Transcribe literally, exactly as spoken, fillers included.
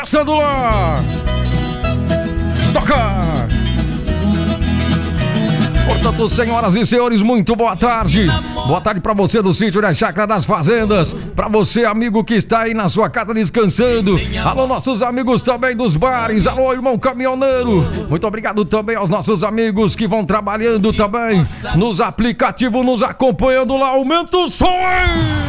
Passando lá. Toca. Portanto, senhoras e senhores, muito boa tarde. Boa tarde pra você do sítio da Chácara das Fazendas. Pra você, amigo que está aí na sua casa descansando. Alô, nossos amigos também dos bares. Alô, irmão caminhoneiro. Muito obrigado também aos nossos amigos que vão trabalhando também nos aplicativos, nos acompanhando lá. Aumenta o som, hein?